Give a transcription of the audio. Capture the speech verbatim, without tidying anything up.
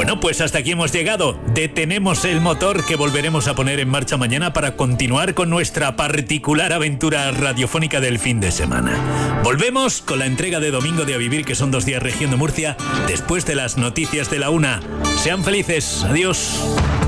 Bueno, pues hasta aquí hemos llegado. Detenemos el motor que volveremos a poner en marcha mañana para continuar con nuestra particular aventura radiofónica del fin de semana. Volvemos con la entrega de Domingo de A Vivir, que son dos días región de Murcia, después de las noticias de la una. Sean felices. Adiós.